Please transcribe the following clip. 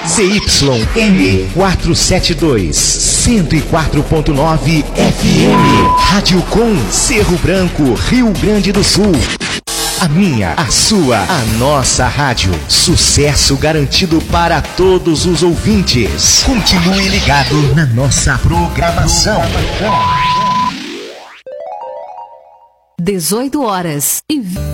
ZYM 472, 104.9 FM. Rádio Com, Cerro Branco, Rio Grande do Sul. A minha, a sua, a nossa rádio. Sucesso garantido para todos os ouvintes. Continue ligado na nossa programação. 18 horas e